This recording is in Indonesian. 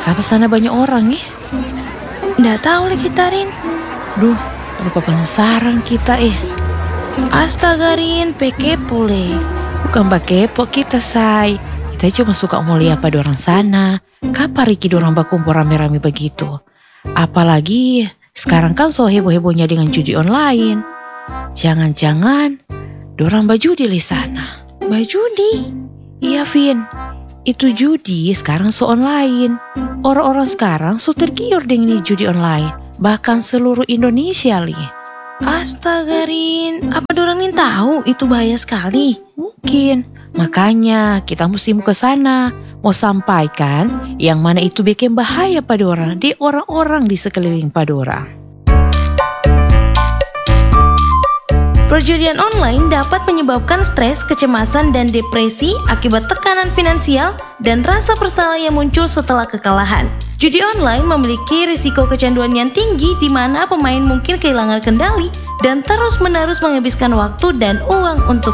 Kenapa sana banyak orang nih? Nggak tahu lagi Tarin. Duh, lupa penasaran kita Astaga Rin, kepo le. Bukan kepo kita say. Kita cuma suka mau lihat pada orang sana. Kapan Riki dorang berkumpul rame-rame begitu? Apalagi sekarang kan so heboh-hebohnya dengan judi online. Jangan-jangan dorang berjudi di sana. Berjudi? Iya Vin. Itu judi sekarang so online. Orang-orang sekarang so tergiur dengan judi online. Bahkan seluruh Indonesia li. Astaga Rin, apa dorang nih tahu itu bahaya sekali? Mungkin. Makanya kita mesti mau ke sana. Mau sampaikan yang mana itu bikin bahaya pada orang. Di orang-orang di sekeliling pada orang. Perjudian online dapat menyebabkan stres, kecemasan, dan depresi akibat tekanan finansial dan rasa bersalah yang muncul setelah kekalahan. Judi online memiliki risiko kecanduan yang tinggi di mana pemain mungkin kehilangan kendali dan terus-menerus menghabiskan waktu dan uang untuk